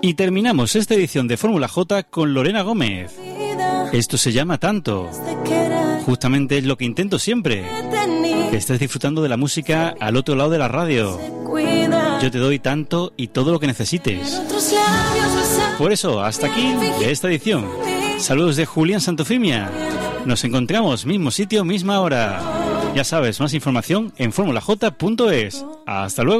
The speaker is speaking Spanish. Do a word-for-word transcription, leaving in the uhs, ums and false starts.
Y terminamos esta edición de Fórmula J con Lorena Gómez. Esto se llama Tanto. Justamente es lo que intento siempre, que estés disfrutando de la música al otro lado de la radio. Yo te doy tanto y todo lo que necesites. Por eso, hasta aquí de esta edición. Saludos de Julián Santofimia. Nos encontramos mismo sitio, misma hora. Ya sabes, más información en formula j punto es. Hasta luego.